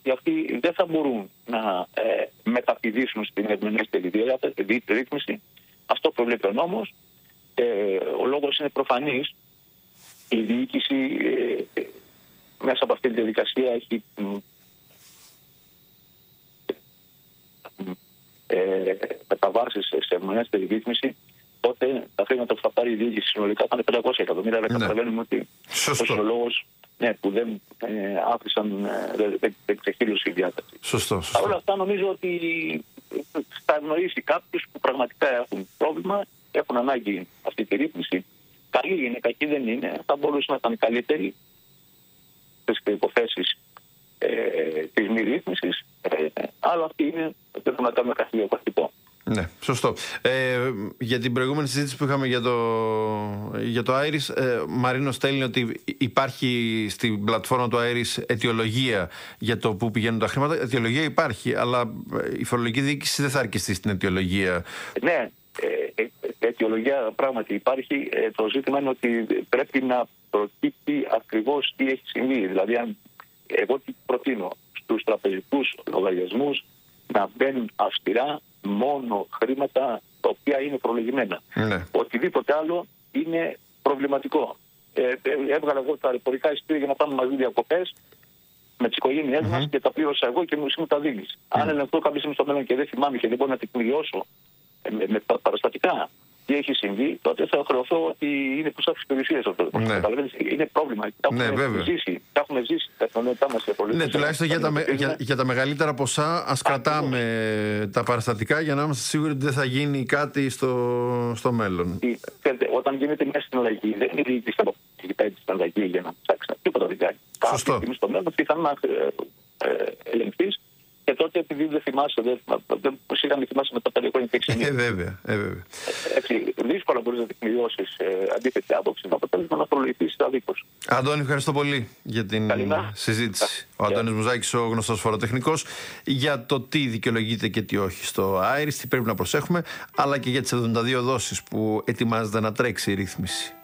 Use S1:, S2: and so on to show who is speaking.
S1: ότι αυτοί δεν θα μπορούν να μεταπηδήσουν στην ευμενέστερη ρύθμιση. Αυτό προβλέπει ο νόμος. Ο λόγος είναι προφανής. Η διοίκηση μέσα από αυτή τη διαδικασία έχει μεταβάσεις σε ευμενέστερη ρύθμιση. Τότε τα χρήματα που θα πάρει η διοίκηση συνολικά θα είναι 500 εκατομμύρια. Δεν καταλαβαίνουμε ότι ο λόγος που δεν άφησαν, δεν ξεχύλωσε η διάταξη.
S2: Σωστό.
S1: Παρ' όλα αυτά νομίζω ότι θα ευνοήσει κάποιους που πραγματικά έχουν πρόβλημα, έχουν ανάγκη αυτή τη ρύθμιση. Καλή είναι, κακή δεν είναι. Θα μπορούσε να ήταν καλύτερη στις υποθέσεις της μη ρύθμισης. Αλλά αυτή είναι, δεν θέλουμε να κάνουμε κάτι διαφορετικό.
S2: Ναι, σωστό. Για την προηγούμενη συζήτηση που είχαμε για το Iris, Μαρίνο στέλνει ότι υπάρχει στην πλατφόρμα του Iris αιτιολογία για το πού πηγαίνουν τα χρήματα. Αιτιολογία υπάρχει, αλλά η φορολογική διοίκηση δεν θα αρκεστεί στην αιτιολογία.
S1: Ναι, αιτιολογία πράγματι υπάρχει. Το ζήτημα είναι ότι πρέπει να προκύπτει ακριβώς τι έχει συμβεί. Δηλαδή, εγώ τι προτείνω στους τραπεζικούς λογαριασμούς να μπαίνουν αυστηρά μόνο χρήματα τα οποία είναι προλογισμένα.
S2: Ναι.
S1: Οτιδήποτε άλλο είναι προβληματικό. Έβγαλα εγώ τα αεροπορικά εισιτήρια για να πάμε μαζί διακοπές με τις οικογένειές μας και τα πλήρωσα εγώ και μου τα δίνεις. Αν ελεγχθώ κάποια στιγμή στο μέλλον και δεν θυμάμαι και δεν μπορώ να τεκμηριώσω με τα παραστατικά τι έχει συμβεί, τότε θα χρεωθώ ότι είναι προς άφηση περιουσίας αυτό.
S2: Ναι.
S1: Είναι πρόβλημα. Τα έχουμε ζήσει τα κοινωνικά μας οι πολίτες.
S2: Ναι, τουλάχιστον για τα μεγαλύτερα ποσά ας κρατάμε τα παραστατικά για να είμαστε σίγουροι ότι δεν θα γίνει κάτι στο μέλλον.
S1: Όταν γίνεται μια συναλλαγή, δεν είναι διοίκηση από την συναλλαγή για να ψάξει τίποτα δεν κάνει. Κάποια στιγμή στο μέλλον πιθανόν να ελεγχθείς. Και τότε, επειδή δεν θυμάσαι, δεν σίγουρα μην θυμάσαι με τα 5 χρόνια και 6 μήνες.
S2: Βέβαια.
S1: Έτσι, δύσκολα μπορείς να τεκμηριώσεις αντίθετη άποψη, με αποτέλεσμα να προλογηθείς αδίκως.
S2: Αντώνη, ευχαριστώ πολύ για την συζήτηση. Ο Αντώνης Μουζάκης, ο γνωστός φοροτεχνικός, για το τι δικαιολογείται και τι όχι στο Iris, τι πρέπει να προσέχουμε, αλλά και για τις 72 δόσεις που ετοιμάζεται να τρέξει η ρύθμιση.